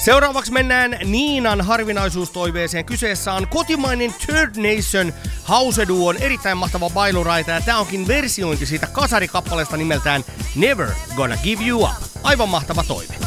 Seuraavaksi mennään Niinan harvinaisuustoiveeseen. Kyseessä on kotimainen Third Nation Hauseduon erittäin mahtava bailuraita, ja tää onkin versiointi siitä kasarikappaleesta nimeltään Never Gonna Give You Up. Aivan mahtava toive.